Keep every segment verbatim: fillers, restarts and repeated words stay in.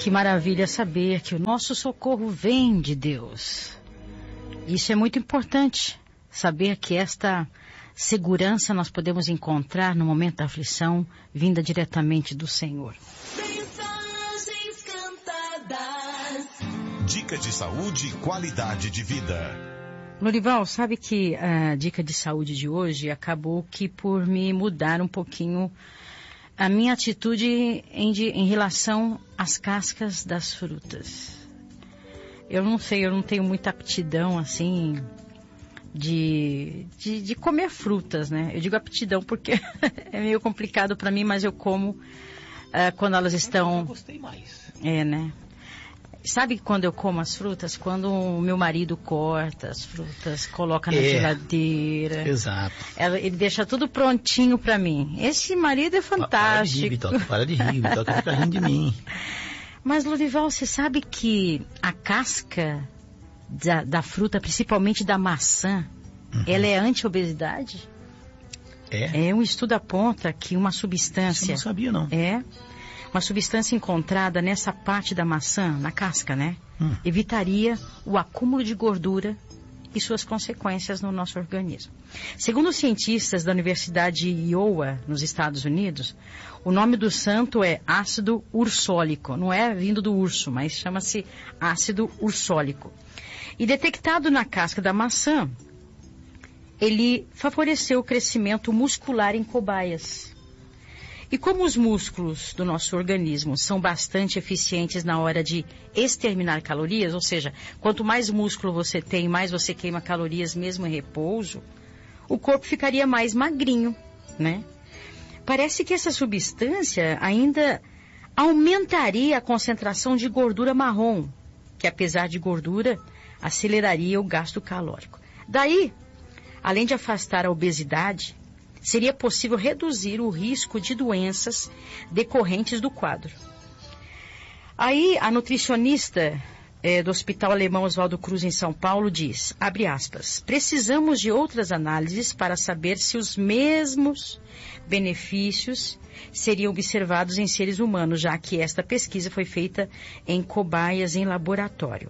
que maravilha saber que o nosso socorro vem de Deus. Isso é muito importante, saber que esta segurança nós podemos encontrar no momento da aflição, vinda diretamente do Senhor. Mensagens cantadas. Dica de saúde e qualidade de vida. Lorival, sabe que a dica de saúde de hoje acabou que por me mudar um pouquinho a minha atitude em, de, em relação às cascas das frutas. Eu não sei, eu não tenho muita aptidão assim de, de, de comer frutas, né? Eu digo aptidão porque é meio complicado para mim, mas eu como uh, quando elas estão... Eu gostei mais. É, né? Sabe quando eu como as frutas? Quando o meu marido corta as frutas, coloca na é, geladeira. Exato. Ela, ele deixa tudo prontinho pra mim. Esse marido é fantástico. Para de rir, Bitoca, para de rir, fica rindo de mim. Mas, Lorival, você sabe que a casca da, da fruta, principalmente da maçã, uhum. ela é anti-obesidade? É? É, um estudo aponta que uma substância... Isso eu não sabia, não. É... Uma substância encontrada nessa parte da maçã, na casca, né? Hum. Evitaria o acúmulo de gordura e suas consequências no nosso organismo. Segundo os cientistas da Universidade de Iowa, nos Estados Unidos, o nome do santo é ácido ursólico. Não é vindo do urso, mas chama-se ácido ursólico. E detectado na casca da maçã, ele favoreceu o crescimento muscular em cobaias. E como os músculos do nosso organismo são bastante eficientes na hora de exterminar calorias, ou seja, quanto mais músculo você tem, mais você queima calorias mesmo em repouso, o corpo ficaria mais magrinho, né? Parece que essa substância ainda aumentaria a concentração de gordura marrom, que apesar de gordura, aceleraria o gasto calórico. Daí, além de afastar a obesidade, seria possível reduzir o risco de doenças decorrentes do quadro. Aí, a nutricionista é, do Hospital Alemão Oswaldo Cruz, em São Paulo, diz, abre aspas, precisamos de outras análises para saber se os mesmos benefícios seriam observados em seres humanos, já que esta pesquisa foi feita em cobaias em laboratório.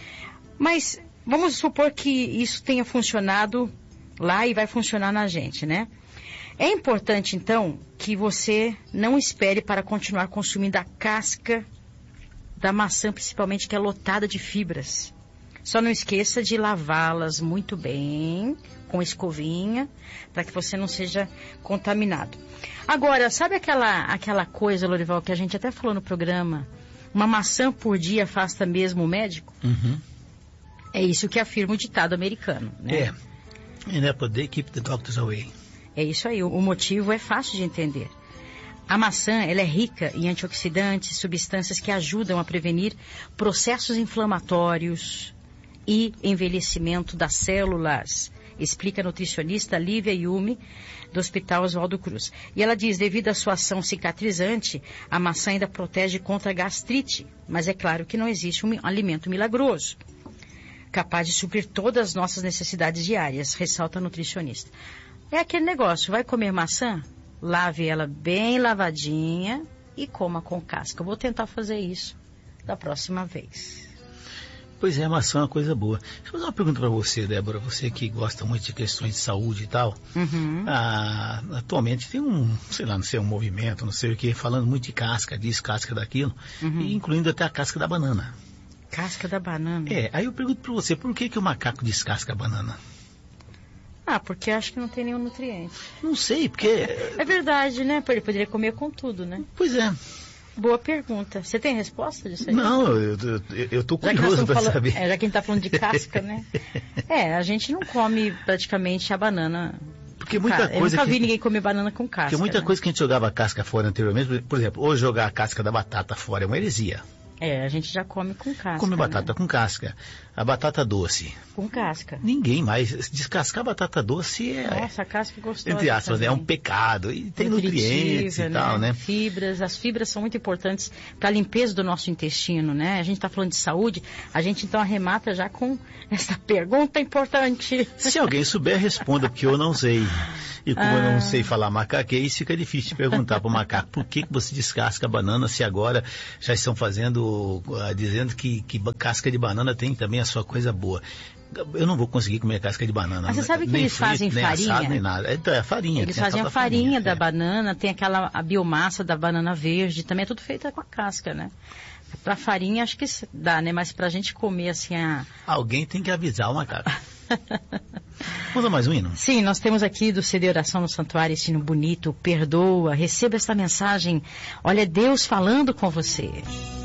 Mas vamos supor que isso tenha funcionado lá e vai funcionar na gente, né? É importante, então, que você não espere para continuar consumindo a casca da maçã, principalmente que é lotada de fibras. Só não esqueça de lavá-las muito bem, com escovinha, para que você não seja contaminado. Agora, sabe aquela, aquela coisa, Lorival, que a gente até falou no programa? Uma maçã por dia afasta mesmo o médico? Uhum. É isso que afirma o ditado americano, né? É. And apple day keep the doctors away. É isso aí, o motivo é fácil de entender. A maçã, ela é rica em antioxidantes, substâncias que ajudam a prevenir processos inflamatórios e envelhecimento das células, explica a nutricionista Lívia Yumi, do Hospital Oswaldo Cruz. E ela diz, devido à sua ação cicatrizante, a maçã ainda protege contra a gastrite, mas é claro que não existe um alimento milagroso capaz de suprir todas as nossas necessidades diárias, ressalta a nutricionista. É aquele negócio, vai comer maçã? Lave ela bem lavadinha e coma com casca. Eu vou tentar fazer isso da próxima vez. Pois é, a maçã é uma coisa boa. Deixa eu fazer uma pergunta para você, Débora, você que gosta muito de questões de saúde e tal. Uhum. Ah, atualmente tem um, sei lá, não sei, um movimento, não sei o que, falando muito de casca disso, casca daquilo, uhum. e incluindo até a casca da banana. Casca da banana? É, aí eu pergunto para você, por que que o macaco descasca a banana? Ah, porque acho que não tem nenhum nutriente. Não sei, porque... É verdade, né? Ele poderia comer com tudo, né? Pois é. Boa pergunta. Você tem resposta disso aí? Não, eu, eu, eu tô curioso para saber. É, já que a gente tá falando de casca, né? É, a gente não come praticamente a banana. Porque muita eu coisa nunca vi que... ninguém comer banana com casca. Porque muita né? coisa que a gente jogava a casca fora anteriormente, por exemplo, hoje jogar a casca da batata fora é uma heresia. É, a gente já come com casca. Come batata né? com casca. A batata doce. Com casca. Ninguém mais. Descascar batata doce é... Nossa, a casca é gostosa. Entre aspas, também. é um pecado. E tem nutrientes e né? tal, né? Fibras. As fibras são muito importantes para a limpeza do nosso intestino, né? A gente está falando de saúde, a gente então arremata já com essa pergunta importante. Se alguém souber, responda, porque eu não sei. E como ah. eu não sei falar macaquês, fica difícil de perguntar para o macaco por que, que você descasca a banana se agora já estão fazendo o, uh, dizendo que, que casca de banana tem também a sua coisa boa. Eu não vou conseguir comer casca de banana. Mas você sabe que nem eles frito, fazem nem farinha? Assado, nem nada. Então, é farinha. Eles tem fazem a farinha, farinha da é. banana, tem aquela a biomassa da banana verde, também é tudo feito com a casca, né? Pra farinha acho que dá, né? Mas pra gente comer assim a... Alguém tem que avisar uma cara. Vamos a mais um hino? Sim, nós temos aqui do C D Oração no Santuário esse hino bonito, perdoa, receba esta mensagem. Olha Deus falando com você.